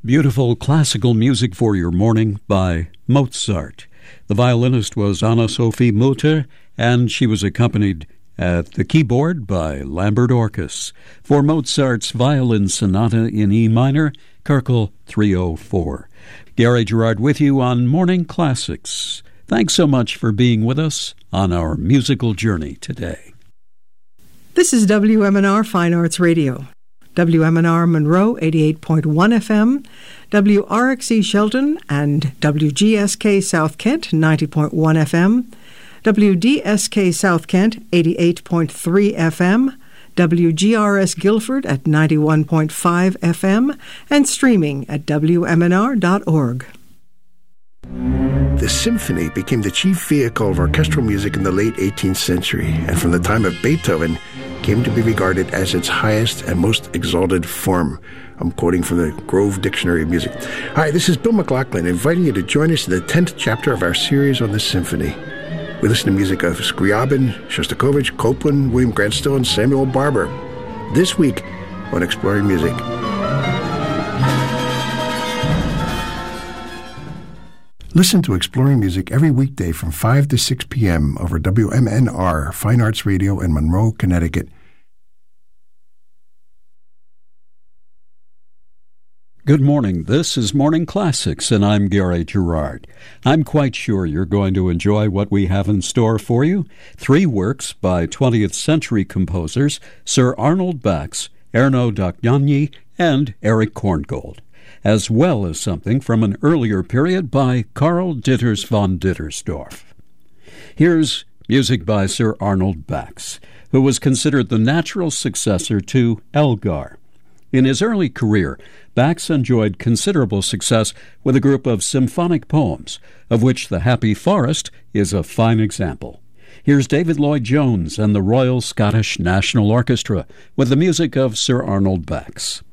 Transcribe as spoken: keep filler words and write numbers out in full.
Beautiful classical music for your morning by Mozart. The violinist was Anna-Sophie Mutter, and she was accompanied at the keyboard by Lambert Orkus for Mozart's Violin Sonata in E minor, Köchel three oh four. Gary Gerard with you on Morning Classics. Thanks so much for being with us on our musical journey today. This is W M N R Fine Arts Radio. W M N R Monroe eighty-eight point one F M, W R X E Shelton and W G S K South Kent ninety point one F M, W D S K South Kent eighty-eight point three F M, W G R S Guilford at ninety-one point five F M, and streaming at W M N R dot org. The symphony became the chief vehicle of orchestral music in the late eighteenth century, and from the time of Beethoven came to be regarded as its highest and most exalted form. I'm quoting from the Grove Dictionary of Music. Hi, this is Bill McLaughlin, inviting you to join us in the tenth chapter of our series on the symphony. We listen to music of Scriabin, Shostakovich, Copland, William Grant Still, and Samuel Barber. This week on Exploring Music. Listen to Exploring Music every weekday from five to six p.m. over W M N R, Fine Arts Radio in Monroe, Connecticut. Good morning. This is Morning Classics, and I'm Gary Gerard. I'm quite sure you're going to enjoy what we have in store for you. Three works by twentieth century composers, Sir Arnold Bax, Erno Dökönyi, and Erich Korngold, as well as something from an earlier period by Karl Ditters von Dittersdorf. Here's music by Sir Arnold Bax, who was considered the natural successor to Elgar. In his early career, Bax enjoyed considerable success with a group of symphonic poems, of which The Happy Forest is a fine example. Here's David Lloyd-Jones and the Royal Scottish National Orchestra with the music of Sir Arnold Bax.